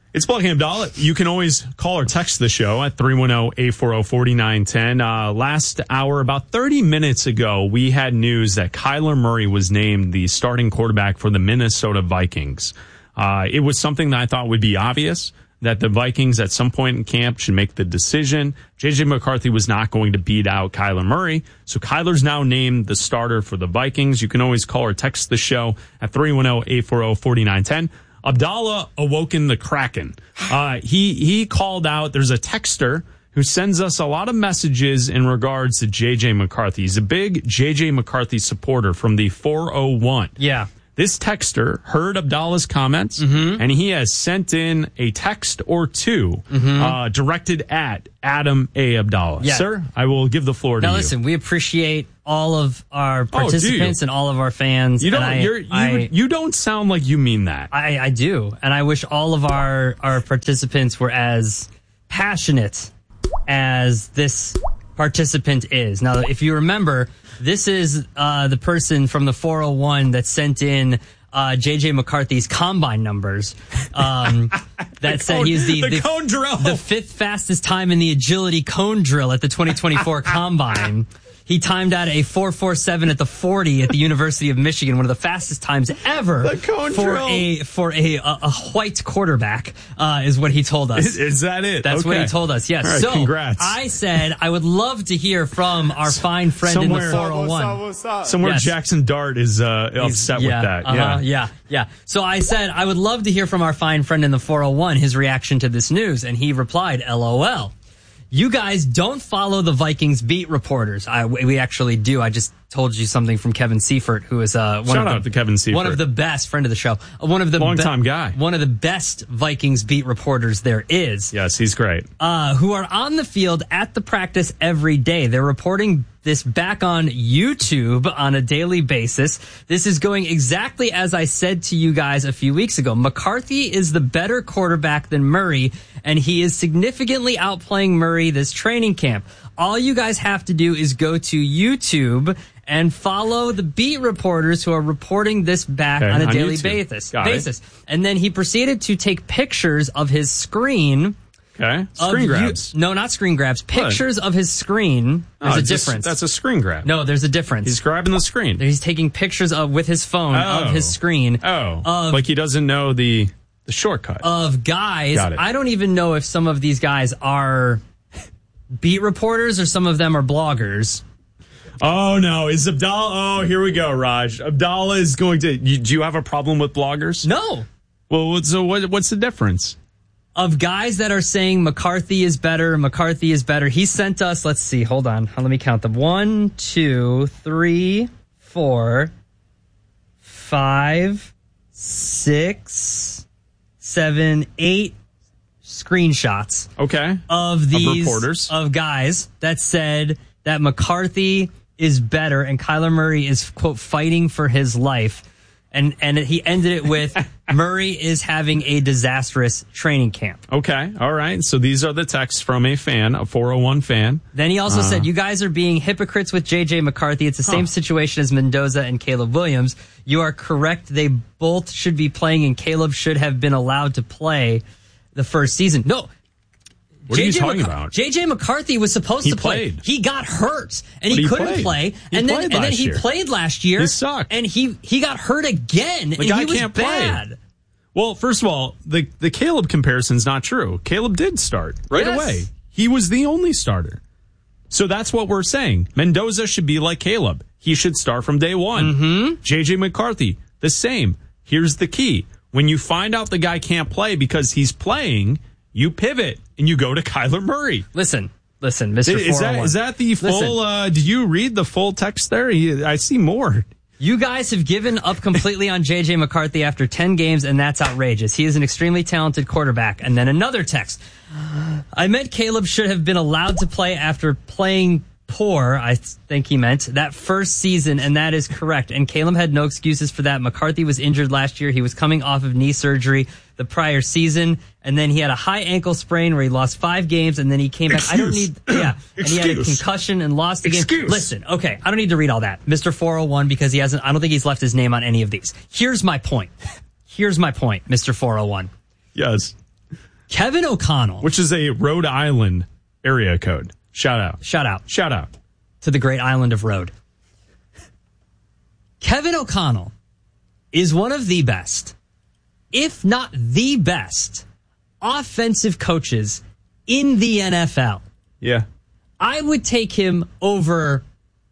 It's Buckingham Abdallah. You can always call or text the show at 310-840-4910. Last hour, about 30 minutes ago, we had news that Kyler Murray was named the starting quarterback for the Minnesota Vikings. It was something that I thought would be obvious, that the Vikings at some point in camp should make the decision. J.J. McCarthy was not going to beat out Kyler Murray, so Kyler's now named the starter for the Vikings. You can always call or text the show at 310-840-4910. Abdallah awoken the Kraken. He called out, there's a texter who sends us a lot of messages in regards to J.J. McCarthy. He's a big J.J. McCarthy supporter from the 401. Yeah. This texter heard Abdallah's comments, and he has sent in a text or two directed at Adam A. Abdallah. Yeah. Sir, I will give the floor to you. Now, listen, we appreciate all of our participants and all of our fans. You don't sound like you mean that. I do, and I wish all of our participants were as passionate as this participant is. Now, if you remember, this is the person from the 401 that sent in J.J. McCarthy's combine numbers. That said he's the cone drill, the fifth fastest time in the agility cone drill at the 2024 combine. He timed out a 4.47 at the 40 at the University of Michigan, one of the fastest times ever for a white quarterback, is what he told us. Is that it? That's what he told us, yes. Right, so congrats. I said I would love to hear from our fine friend in the 401. Somewhere yes. Jackson Dart is upset with that. Yeah. So I said I would love to hear from our fine friend in the 401, his reaction to this news, and he replied, LOL. You guys don't follow the Vikings beat reporters. We actually do. I just told you something from Kevin Seifert, who is Shout out to Kevin Seifert. One of the best, friend of the show. Long-time guy. One of the best Vikings beat reporters there is. Yes, he's great. Who are on the field at the practice every day. They're reporting this back on YouTube on a daily basis. This is going exactly as I said to you guys a few weeks ago. McCarthy is the better quarterback than Murray, and he is significantly outplaying Murray this training camp. All you guys have to do is go to YouTube and follow the beat reporters who are reporting this back on a daily basis. And then he proceeded to take pictures of his screen. Okay. Screen grabs. No, not screen grabs. Pictures of his screen. There's a difference. That's a screen grab. No, there's a difference. He's grabbing the screen. He's taking pictures with his phone of his screen. Like he doesn't know the shortcut. Of guys. Got it. I don't even know if some of these guys are beat reporters or some of them are bloggers. Oh, no. Is Abdallah... Oh, here we go, Raj. Abdallah is going to... Do you have a problem with bloggers? No. Well, so what's the difference? Of guys that are saying McCarthy is better. He sent us, let's see, hold on. Let me count them. 1, 2, 3, 4, 5, 6, 7, 8 screenshots. Okay. Of these reporters. Of guys that said that McCarthy is better and Kyler Murray is, quote, fighting for his life. And he ended it with Murray is having a disastrous training camp. Okay. All right. So these are the texts from a fan, a 401 fan. Then he also said, you guys are being hypocrites with J.J. McCarthy. It's the same situation as Mendoza and Caleb Williams. You are correct. They both should be playing, and Caleb should have been allowed to play the first season. No. What are you talking about? J.J. McCarthy was supposed to play. He got hurt, and he couldn't play. And then he played last year. He sucked. And he got hurt again. The guy can't play. Well, first of all, the Caleb comparison's not true. Caleb did start right away. He was the only starter. So that's what we're saying. Mendoza should be like Caleb. He should start from day one. J.J. McCarthy, the same. Here's the key. When you find out the guy can't play because he's playing, you pivot and you go to Kyler Murray. Listen, Mr. 401. Is that the full, did you read the full text there? I see more. You guys have given up completely on J.J. McCarthy after 10 games, and that's outrageous. He is an extremely talented quarterback. And then another text. I meant Caleb should have been allowed to play after playing poor, I think he meant, that first season, and that is correct. And Caleb had no excuses for that. McCarthy was injured last year. He was coming off of knee surgery the prior season, and then he had a high ankle sprain where he lost 5 games, and then he came back. And he had a concussion and lost the game. Listen, okay, I don't need to read all that, Mr. 401, because I don't think he's left his name on any of these. Here's my point, Mr. 401. Yes. Kevin O'Connell. Which is a Rhode Island area code. Shout out. Shout out. Shout out. To the great island of Rhode. Kevin O'Connell is one of the best, if not the best, offensive coaches in the NFL. Yeah. I would take him over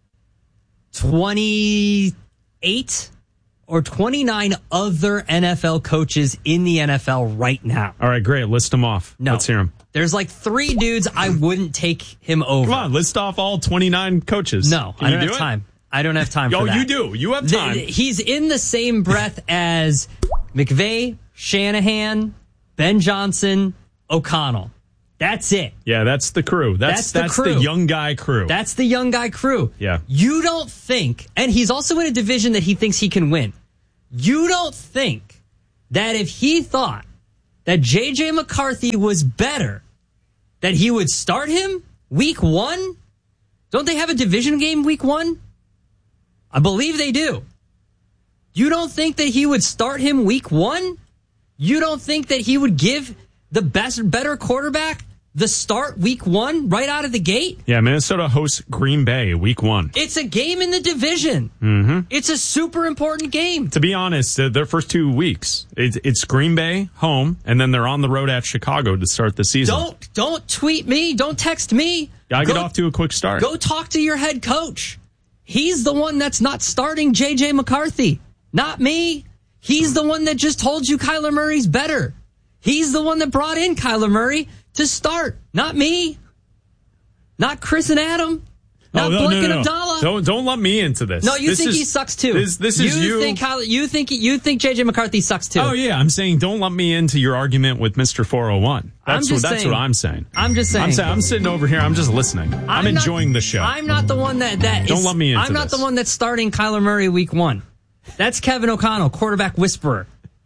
28 or 29 other NFL coaches in the NFL right now. All right, great. List them off. No. Let's hear them. There's like 3 dudes I wouldn't take him over. Come on, list off all 29 coaches. No, I don't have time. I don't have time for that. Oh, you do. You have time. He's in the same breath as McVay, Shanahan, Ben Johnson, O'Connell. That's it. Yeah, that's the crew. That's the crew. The young guy crew. That's the young guy crew. Yeah. You don't think, and he's also in a division that he thinks he can win. You don't think that if he thought that J.J. McCarthy was better, that he would start him week 1? Don't they have a division game week 1? I believe they do. You don't think that he would start him week 1? You don't think that he would give the better quarterback the start week 1 right out of the gate? Yeah, Minnesota hosts Green Bay week 1. It's a game in the division. Mm-hmm. It's a super important game. To be honest, their first 2 weeks, it's Green Bay home, and then they're on the road at Chicago to start the season. Don't tweet me. Don't text me. Gotta get off to a quick start. Go talk to your head coach. He's the one that's not starting J.J. McCarthy. Not me. He's the one that just told you Kyler Murray's better. He's the one that brought in Kyler Murray to start. Not me. Not Chris and Adam. Not Blake and Abdallah. Don't let me into this. No, you think he sucks too. This is you. You think J.J. McCarthy sucks too. Oh yeah, I'm saying don't let me into your argument with Mr. 401. That's what I'm saying. I'm just saying. I'm sitting over here. I'm just listening. I'm enjoying the show. I'm not the one that don't let me into I'm not the one that's starting Kyler Murray week 1. That's Kevin O'Connell, quarterback whisperer.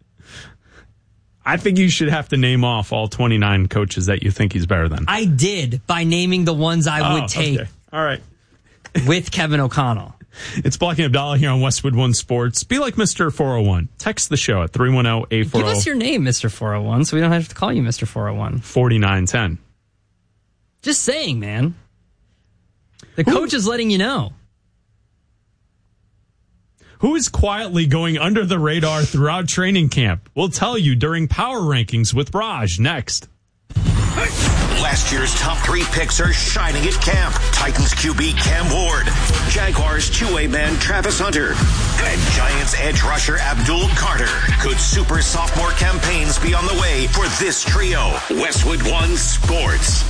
I think you should have to name off all 29 coaches that you think he's better than. I did by naming the ones I would take. Okay. All right. With Kevin O'Connell. It's Black and Abdallah here on Westwood One Sports. Be like Mr. 401. Text the show at 310-840. Give us your name, Mr. 401, so we don't have to call you Mr. 401. 4910. Just saying, man. The coach is letting you know. Who is quietly going under the radar throughout training camp? We'll tell you during Power Rankings with Raj next. Last year's top 3 picks are shining at camp. Titans QB Cam Ward, Jaguars two-way man Travis Hunter, and Giants edge rusher Abdul Carter. Could super sophomore campaigns be on the way for this trio? Westwood One Sports.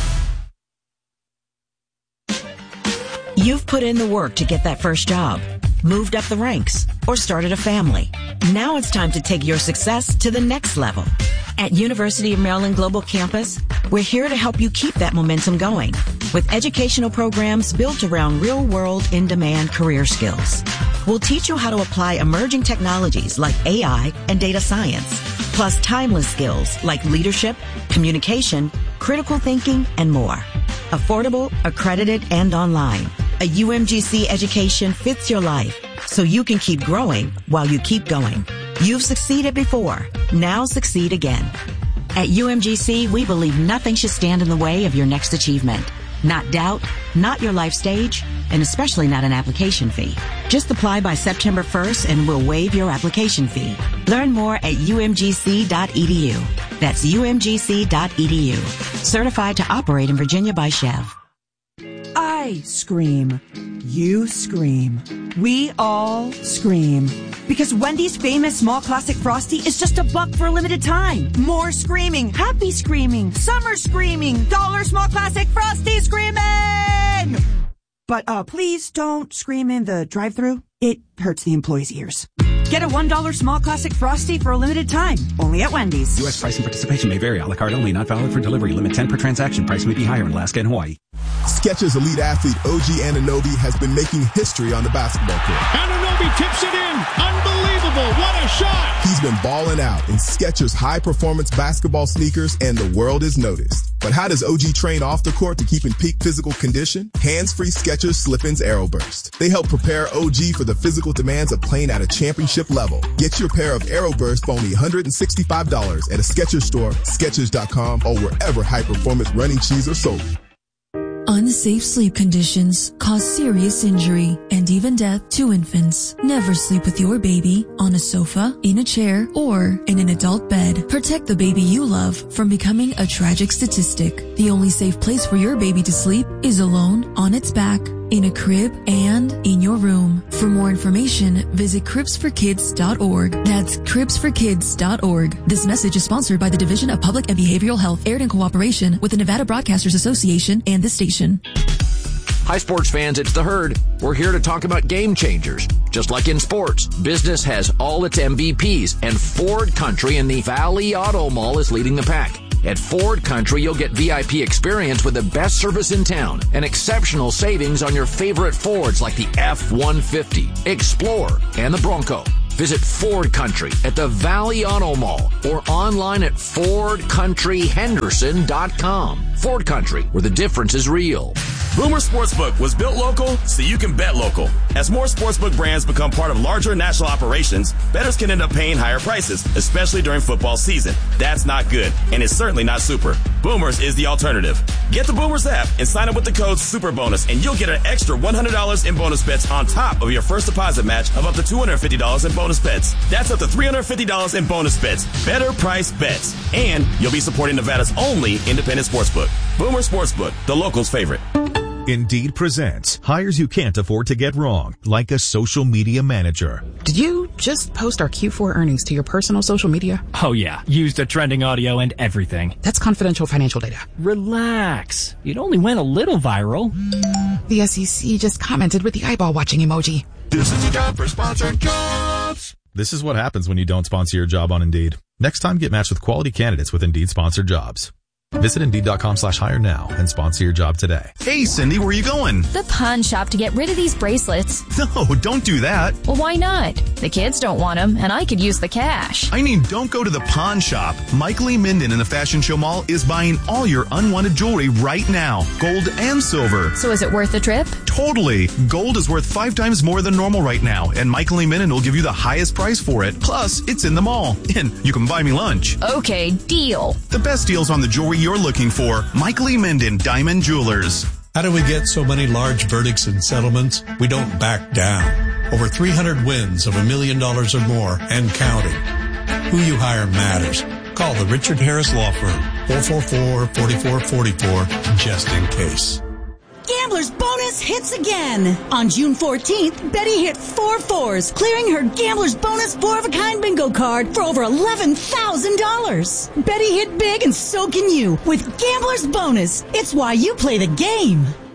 You've put in the work to get that first job, moved up the ranks, or started a family. Now it's time to take your success to the next level. At University of Maryland Global Campus, we're here to help you keep that momentum going with educational programs built around real-world, in-demand career skills. We'll teach you how to apply emerging technologies like AI and data science, plus timeless skills like leadership, communication, critical thinking, and more. Affordable, accredited, and online. A UMGC education fits your life so you can keep growing while you keep going. You've succeeded before. Now succeed again. At UMGC, we believe nothing should stand in the way of your next achievement. Not doubt, not your life stage, and especially not an application fee. Just apply by September 1st and we'll waive your application fee. Learn more at umgc.edu. That's umgc.edu. Certified to operate in Virginia by Chev. I scream. You scream. We all scream. Because Wendy's famous small classic Frosty is just $1 for a limited time. More screaming. Happy screaming. Summer screaming. $1 small classic Frosty screaming! But please don't scream in the drive-thru. It hurts the employees' ears. Get a $1 small classic Frosty for a limited time. Only at Wendy's. U.S. price and participation may vary. A la carte only. Not valid for delivery. Limit 10 per transaction. Price may be higher in Alaska and Hawaii. Skechers elite athlete OG Anunoby has been making history on the basketball court. Anunoby tips it in. Unbelievable. What a shot. He's been balling out in Skechers high-performance basketball sneakers, and the world has noticed. But how does OG train off the court to keep in peak physical condition? Hands-free Skechers Slip-ins Aeroburst. They help prepare OG for the physical demands of playing at a championship level. Get your pair of Aeroburst for only $165 at a Skechers store, Skechers.com, or wherever high-performance running shoes are sold. Unsafe sleep conditions cause serious injury and even death to infants. Never sleep with your baby on a sofa, in a chair, or in an adult bed. Protect the baby you love from becoming a tragic statistic. The only safe place for your baby to sleep is alone, on its back, in a crib, and in your room. For more information, visit cribsforkids.org. That's cribsforkids.org. This message is sponsored by the Division of Public and Behavioral Health, aired in cooperation with the Nevada Broadcasters Association and this station. Hi, sports fans, it's The Herd. We're here to talk about game changers. Just like in sports, business has all its MVPs, and Ford Country in the Valley Auto Mall is leading the pack. At Ford Country, you'll get VIP experience with the best service in town and exceptional savings on your favorite Fords like the F-150, Explorer, and the Bronco. Visit Ford Country at the Valley Auto Mall or online at FordCountryHenderson.com. Ford Country, where the difference is real. Boomer Sportsbook was built local so you can bet local. As more sportsbook brands become part of larger national operations, bettors can end up paying higher prices, especially during football season. That's not good, and it's certainly not super. Boomers is the alternative. Get the Boomers app and sign up with the code SUPERBONUS, and you'll get an extra $100 in bonus bets on top of your first deposit match of up to $250 in bonus bets. That's up to $350 in bonus bets. Better price bets. And you'll be supporting Nevada's only independent sportsbook. Boomer Sportsbook, the locals' favorite. Indeed presents hires you can't afford to get wrong, like a social media manager. Did you just post our Q4 earnings to your personal social media? Oh yeah, used the trending audio and everything. That's confidential financial data. Relax. It only went a little viral. The SEC just commented with the eyeball watching emoji. This is a job for sponsored jobs. This is what happens when you don't sponsor your job on Indeed. Next time, get matched with quality candidates with Indeed sponsored jobs. Visit Indeed.com/hire now and sponsor your job today. Hey, Cindy, where are you going? The pawn shop to get rid of these bracelets. No, don't do that. Well, why not? The kids don't want them, and I could use the cash. I mean, don't go to the pawn shop. Mike Lee Minden in the Fashion Show Mall is buying all your unwanted jewelry right now, gold and silver. So is it worth the trip? Totally. Gold is worth 5 times more than normal right now, and Mike Lee Minden will give you the highest price for it. Plus, it's in the mall, and you can buy me lunch. Okay, deal. The best deals on the jewelry you're looking for. Mike Lee Minden, Diamond Jewelers. How do we get so many large verdicts and settlements? We don't back down. Over 300 wins of $1 million or more and counting. Who you hire matters. Call the Richard Harris Law Firm, 444-4444, just in case. Gambler's Bonus hits again. On June 14th, Betty hit 4 4s, clearing her Gambler's Bonus 4-of-a-kind bingo card for over $11,000. Betty hit big and so can you with Gambler's Bonus. It's why you play the game.